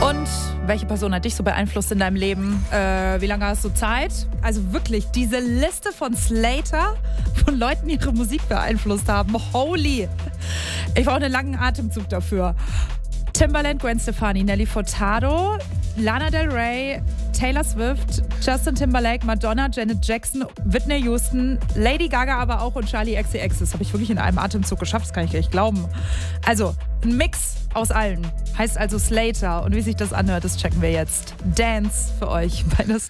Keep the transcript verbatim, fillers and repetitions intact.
Und welche Person hat dich so beeinflusst in deinem Leben? Äh, wie lange hast du Zeit? Also wirklich, diese Liste von Slater, von Leuten, die ihre Musik beeinflusst haben. Holy! Ich brauche einen langen Atemzug dafür. Timbaland, Gwen Stefani, Nelly Furtado, Lana Del Rey, Taylor Swift, Justin Timberlake, Madonna, Janet Jackson, Whitney Houston, Lady Gaga aber auch und Charli X C X. Das habe ich wirklich in einem Atemzug geschafft, das kann ich gar nicht glauben. Also, ein Mix aus allen. Heißt also Slater. Und wie sich das anhört, das checken wir jetzt. Dance für euch bei der